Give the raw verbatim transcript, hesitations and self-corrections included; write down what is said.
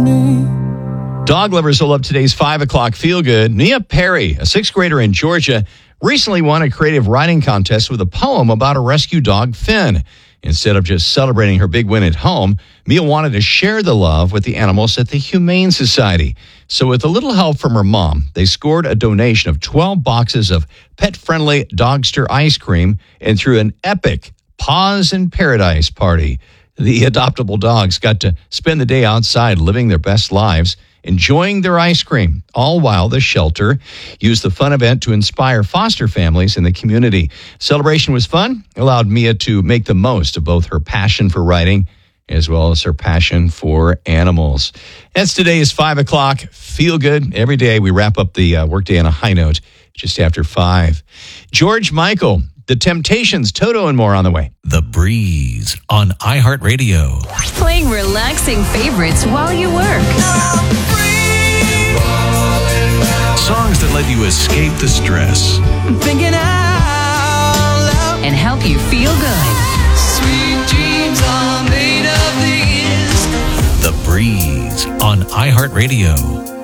me. Dog lovers will love today's five o'clock Feel Good. Mia Perry, a sixth grader in Georgia, recently won a creative writing contest with a poem about a rescue dog, Finn. Instead of just celebrating her big win at home, Mia wanted to share the love with the animals at the Humane Society. So with a little help from her mom, they scored a donation of twelve boxes of pet-friendly Dogster ice cream and threw an epic Paws in Paradise party. The adoptable dogs got to spend the day outside living their best lives, enjoying their ice cream, all while the shelter used the fun event to inspire foster families in the community. Celebration was fun, allowed Mia to make the most of both her passion for writing as well as her passion for animals. That's today's five o'clock Feel Good. Every day we wrap up the uh, workday on a high note just after five. George Michael, The Temptations, Toto, and more on the way. The Breeze on iHeartRadio. Playing relaxing favorites while you work. Songs that let you escape the stress. Thinking out loud. And help you feel good. Sweet dreams are made of these. The Breeze on iHeartRadio.